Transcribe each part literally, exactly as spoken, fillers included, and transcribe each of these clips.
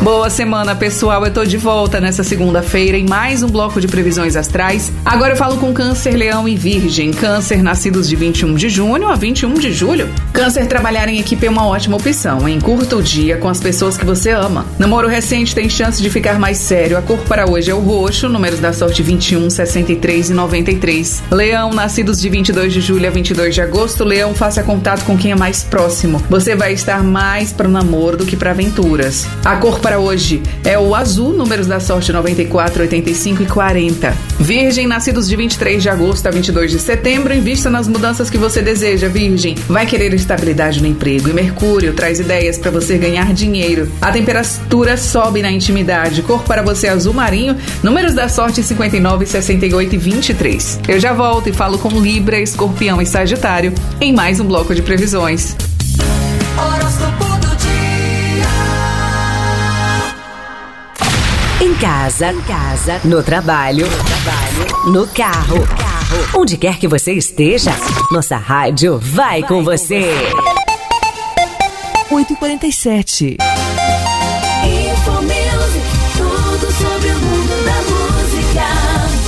Boa semana, pessoal. Eu tô de volta nessa segunda-feira em mais um bloco de previsões astrais. Agora eu falo com Câncer, Leão e Virgem. Câncer, nascidos de vinte e um de junho a vinte e um de julho. Câncer, trabalhar em equipe é uma ótima opção, hein? Curta o dia com as pessoas que você ama. Namoro recente tem chance de ficar mais sério. A cor para hoje é o roxo, números da sorte vinte e um, sessenta e três e noventa e três. Leão, nascidos de vinte e dois de julho a vinte e dois de agosto. Leão, faça contato com quem é mais próximo. Você vai estar mais para o namoro do que para aventuras. A cor para hoje é o azul, números da sorte noventa e quatro, oitenta e cinco e quarenta. Virgem, nascidos de vinte e três de agosto a vinte e dois de setembro, invista nas mudanças que você deseja, Virgem. Vai querer estabilidade no emprego e Mercúrio traz ideias para você ganhar dinheiro. A temperatura sobe na intimidade. Cor para você azul marinho, números da sorte cinquenta e nove, sessenta e oito e vinte e três. Eu já volto e falo com Libra, Escorpião e Sagitário em mais um bloco de previsões. Horóscopo do dia. Em casa, em casa, no trabalho, no trabalho, no carro, no carro, onde quer que você esteja, nossa rádio vai, vai com você. oito e quarenta e sete. Infomusic, tudo sobre o mundo da música.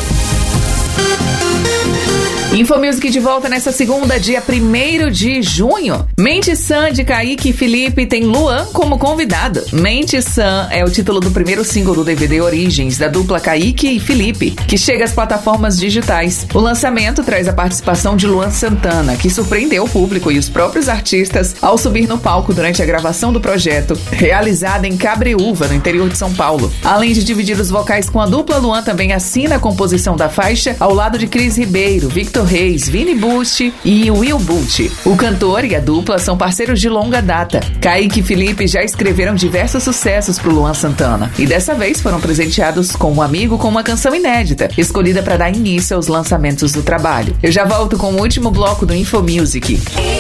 Infomusic de volta nessa segunda, dia primeiro de junho. Mente Sã de Kaique e Felipe tem Luan como convidado. Mente Sã é o título do primeiro single do D V D Origens, da dupla Kaique e Felipe, que chega às plataformas digitais. O lançamento traz a participação de Luan Santana, que surpreendeu o público e os próprios artistas ao subir no palco durante a gravação do projeto, realizada em Cabreúva, no interior de São Paulo. Além de dividir os vocais com a dupla, Luan também assina a composição da faixa ao lado de Cris Ribeiro, Victor Reis, Vini Busti e Will Butti. O cantor e a dupla são parceiros de longa data. Kaique e Felipe já escreveram diversos sucessos pro Luan Santana e dessa vez foram presenteados com um amigo com uma canção inédita, escolhida para dar início aos lançamentos do trabalho. Eu já volto com o último bloco do Infomusic.